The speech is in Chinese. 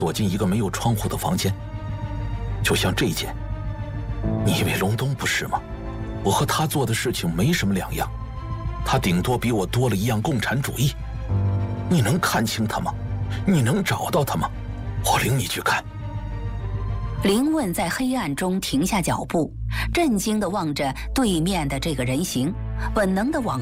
躲进一个没有窗户的房间，就像这间。你以为隆冬不是吗？我和他做的事情没什么两样，他顶多比我多了一样共产主义。你能看清他吗？你能找到他吗？我领你去看。 林问在黑暗中停下脚步，震惊地望着对面的这个人形，本能地往